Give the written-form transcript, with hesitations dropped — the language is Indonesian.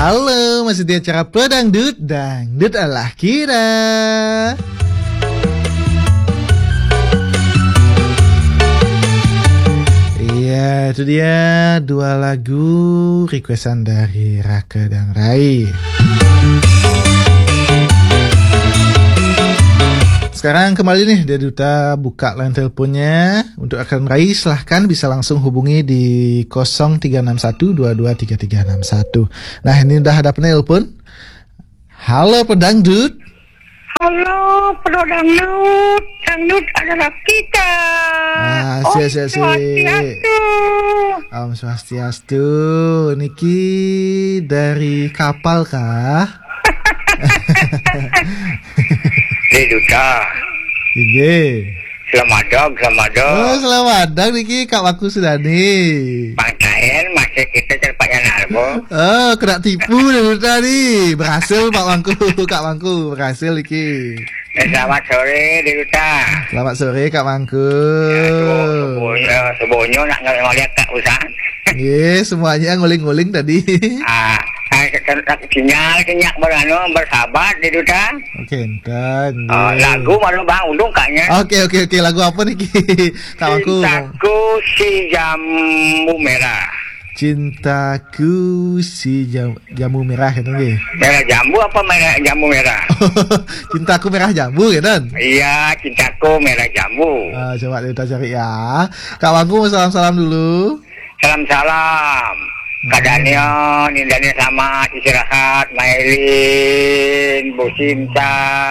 Halo, masih di acara Pedangdut, Dangdut ala Kira. Iya, itu dia dua lagu requestan dari Raka dan Rai. Sekarang kembali nih, dia Duta buka line teleponnya. Untuk akan Rai, silahkan bisa langsung hubungi di 0361223361. Nah, ini udah ada penelpon. Halo Pedangdut. Halo Pedangdut, Dangdut adalah kita. Om Swastiastu. Om Swastiastu. Niki dari kapal kah? Duta. Iya. Selamat dong. Oh, selamat datang Niki, Kak Waku sudah nih. Pangkain masih kita cepatnya narbo. Oh, kena tipu Duta nih. Berhasil Pak Wangku, Kak Wangku, berhasil Niki. Selamat sore Duta. Selamat sore Kak Wangku. Sebonyo nak ngeliat Kak Usan. Iya, semuanya nguling-nguling tadi. Sinyal bersahabat di Duta. Oke, entar. Lagu malu bang undung kaknya. Oke, lagu apa nih Kak Wangku? Cintaku si jambu merah. Cintaku si jamu merah gitu nggih. Merah jambu apa merah jambu merah? Cintaku merah jambu gitu. Iya, cintaku merah jambu. Coba kita cari ya. Kak Wangku salam-salam dulu. Salam-salam. Keadaannya, nindanya sama istirahat, Mailin, Bu Cinta.